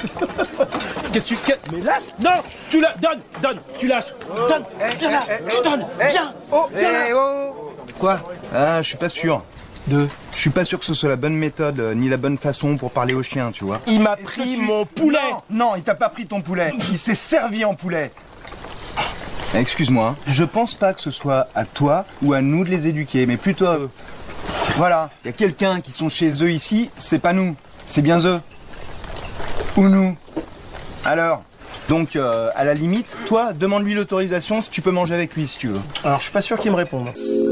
Qu'est-ce que tu fais? Mais lâche. Non, tu la donne, tu lâches. Donne, viens là, tu donnes, viens. Viens là. Quoi? Ah, je suis pas sûr. Je suis pas sûr que ce soit la bonne méthode, ni la bonne façon pour parler au chien, tu vois. Il m'a pris mon poulet. Non, il t'a pas pris ton poulet. Il s'est servi en poulet. Excuse-moi, je pense pas que ce soit à toi ou à nous de les éduquer, mais plutôt à eux. Voilà, il y a quelqu'un qui sont chez eux ici, c'est pas nous, c'est bien eux. Ou nous. Alors, donc à la limite, toi, demande-lui l'autorisation si tu peux manger avec lui si tu veux. Alors je suis pas sûr qu'il me réponde.